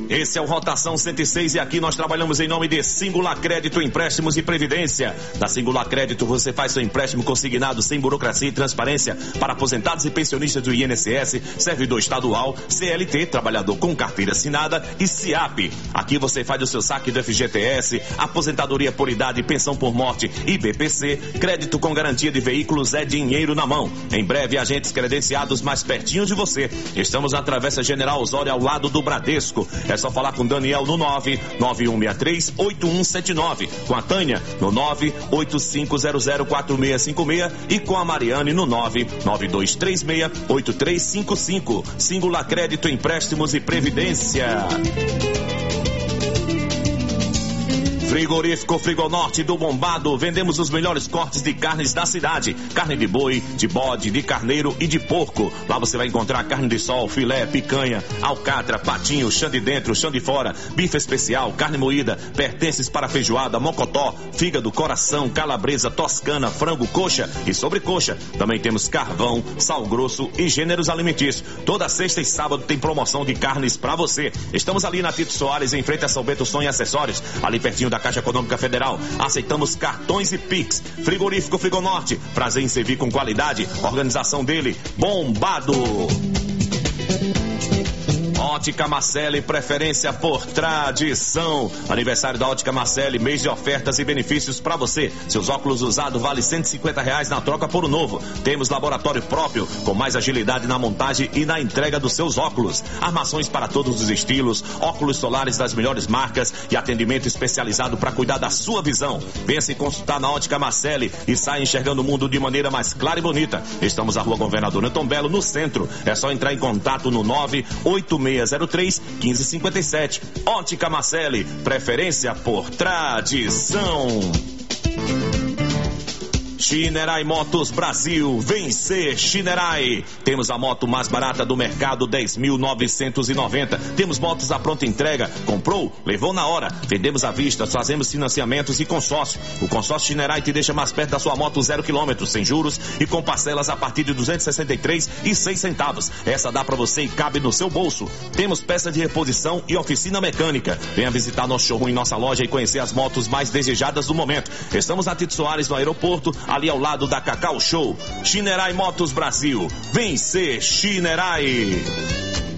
Esse é o Rotação 106 e aqui nós trabalhamos em nome de Singular Crédito, Empréstimos e Previdência. Da Singular Crédito você faz seu empréstimo consignado sem burocracia e transparência para aposentados e pensionistas do INSS, servidor estadual, CLT, trabalhador com carteira assinada e SIAP. Aqui você faz o seu saque do FGTS, aposentadoria por idade, pensão por morte e BPC. Crédito com garantia de veículos é dinheiro na mão. Em breve, agentes credenciados mais pertinho de você. Estamos na Travessa General Osório, ao lado do Bradesco. É só falar com Daniel no 99163-8179, com a Tânia no 985004656 e com a Mariane no 99236-8355. Singular Crédito, Empréstimos e Previdência. Frigorífico Frigonorte do Bombado, vendemos os melhores cortes de carnes da cidade, carne de boi, de bode, de carneiro e de porco. Lá você vai encontrar carne de sol, filé, picanha, alcatra, patinho, chã de dentro, chã de fora, bife especial, carne moída, pertences para feijoada, mocotó, fígado, coração, calabresa, toscana, frango, coxa e sobrecoxa. Também temos carvão, sal grosso e gêneros alimentícios. Toda sexta e sábado tem promoção de carnes para você. Estamos ali na Tito Soares, em frente a São Bento Sonho e Acessórios, ali pertinho da Caixa Econômica Federal. Aceitamos cartões e Pix. Frigorífico Frigonorte, prazer em servir com qualidade. Organização dele, Bombado. Ótica Marcelli, preferência por tradição. Aniversário da Ótica Marcelli, mês de ofertas e benefícios para você. Seus óculos usados vale R$150 na troca por um novo. Temos laboratório próprio, com mais agilidade na montagem e na entrega dos seus óculos. Armações para todos os estilos, óculos solares das melhores marcas e atendimento especializado para cuidar da sua visão. Venha se consultar na Ótica Marcelli e saia enxergando o mundo de maneira mais clara e bonita. Estamos na Rua Governador Newton Belo, no centro. É só entrar em contato no 98603-1557. Ótica Marcelli, preferência por tradição. Shinerai Motos Brasil, vencer Shinerai. Temos a moto mais barata do mercado, 10.990. Temos motos à pronta entrega. Comprou? Levou na hora. Vendemos à vista, fazemos financiamentos e consórcio. O consórcio Shinerai te deixa mais perto da sua moto 0 km, sem juros e com parcelas a partir de R$263,06. Essa dá para você e cabe no seu bolso. Temos peça de reposição e oficina mecânica. Venha visitar nosso showroom em nossa loja e conhecer as motos mais desejadas do momento. Estamos na Tito Soares, no aeroporto, ali ao lado da Cacau Show. Shinerai Motos Brasil, vencer Shinerai.